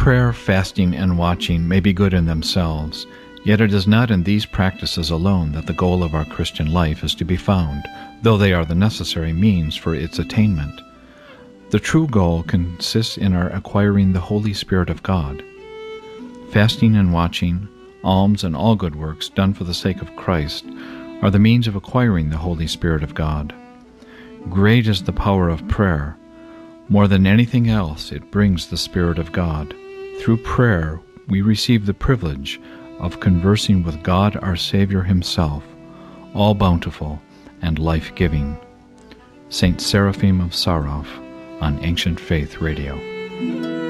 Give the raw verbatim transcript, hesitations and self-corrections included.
Prayer, fasting, and watching may be good in themselves, yet it is not in these practices alone that the goal of our Christian life is to be found, though they are the necessary means for its attainment. The true goal consists in our acquiring the Holy Spirit of God. Fasting and watching, alms, and all good works done for the sake of Christ are the means of acquiring the Holy Spirit of God. Great is the power of prayer. More than anything else, it brings the Spirit of God. Through prayer, we receive the privilege of conversing with God our Savior Himself, all bountiful and life-giving. Saint Seraphim of Sarov on Ancient Faith Radio.